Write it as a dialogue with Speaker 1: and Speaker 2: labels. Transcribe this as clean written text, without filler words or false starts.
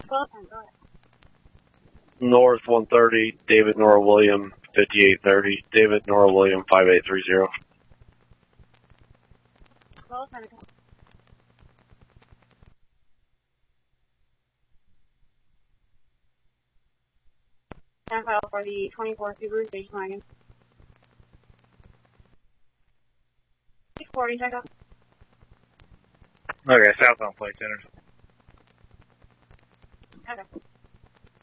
Speaker 1: North 130, David Nora William 5830, David Nora William 5830.
Speaker 2: Stand file for the 24 Subaru station wagon. 640, check up.
Speaker 3: Okay, southbound plate centers.
Speaker 2: Okay.